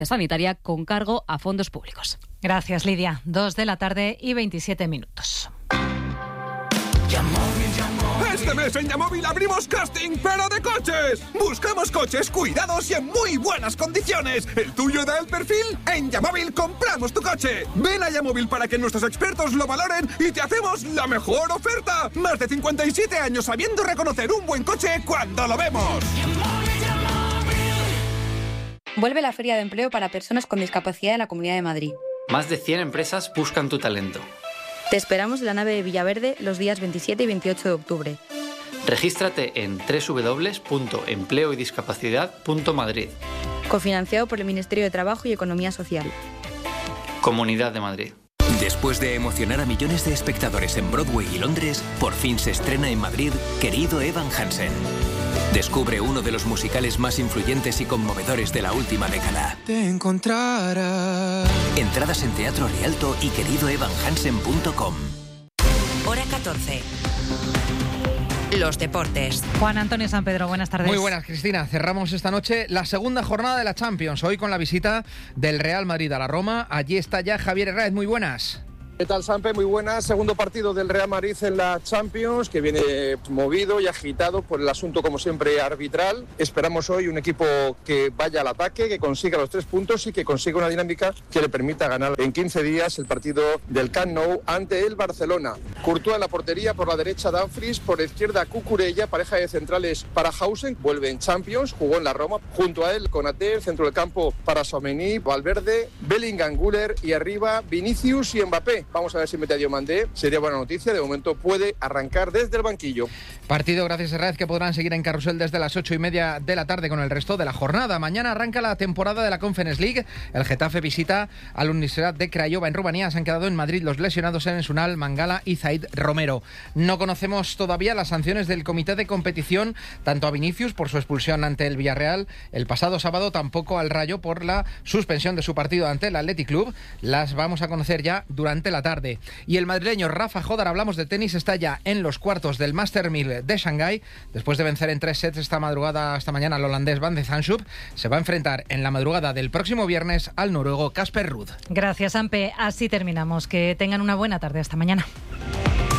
sanitaria con cargo a fondos públicos. Gracias, Lidia. 2:27 p.m. Este mes en Yamóvil abrimos casting, pero de coches. Buscamos coches cuidados y en muy buenas condiciones. ¿El tuyo da el perfil? En Yamóvil compramos tu coche. Ven a Yamóvil para que nuestros expertos lo valoren y te hacemos la mejor oferta. Más de 57 años sabiendo reconocer un buen coche cuando lo vemos. Vuelve la Feria de Empleo para Personas con Discapacidad en la Comunidad de Madrid. Más de 100 empresas buscan tu talento. Te esperamos en la nave de Villaverde los días 27 y 28 de octubre. Regístrate en www.empleoydiscapacidad.madrid. Cofinanciado por el Ministerio de Trabajo y Economía Social. Comunidad de Madrid. Después de emocionar a millones de espectadores en Broadway y Londres, por fin se estrena en Madrid Querido Evan Hansen. Descubre uno de los musicales más influyentes y conmovedores de la última década. Te encontrarás. Entradas en Teatro Rialto y queridoevanhansen.com. Hora 14. Los deportes. Juan Antonio San Pedro, buenas tardes. Muy buenas, Cristina. Cerramos esta noche la segunda jornada de la Champions. Hoy con la visita del Real Madrid a la Roma. Allí está ya Javier Herráez. Muy buenas. ¿Qué tal, Sampe? Muy buenas. Segundo partido del Real Madrid en la Champions, que viene movido y agitado por el asunto, como siempre, arbitral. Esperamos hoy un equipo que vaya al ataque, que consiga los 3 puntos y que consiga una dinámica que le permita ganar en 15 días el partido del Camp Nou ante el Barcelona. Courtois en la portería, por la derecha Dumfries, por la izquierda Cucurella, pareja de centrales para Hausen, vuelve en Champions, jugó en la Roma, junto a él Konaté, centro del campo para Tchouaméni, Valverde, Bellingham, Güler y arriba Vinicius y Mbappé. Vamos a ver si mete a Diomandé. Sería buena noticia. De momento puede arrancar desde el banquillo. Partido, gracias Herráez, que podrán seguir en Carrusel desde las 8:30 de la tarde con el resto de la jornada. Mañana arranca la temporada de la Conference League. El Getafe visita al Universidad de Craiova en Rumanía. Se han quedado en Madrid los lesionados en Sunal, Mangala y Zaid Romero. No conocemos todavía las sanciones del comité de competición, tanto a Vinicius por su expulsión ante el Villarreal el pasado sábado, tampoco al Rayo por la suspensión de su partido ante el Athletic Club. Las vamos a conocer ya durante la tarde. Y el madrileño Rafa Jodar, hablamos de tenis, está ya en los cuartos del Master 1000 de Shanghái. Después de vencer en 3 sets esta mañana al holandés Van de Zandschulp, se va a enfrentar en la madrugada del próximo viernes al noruego Casper Ruud. Gracias, Ampe. Así terminamos. Que tengan una buena tarde. Hasta mañana.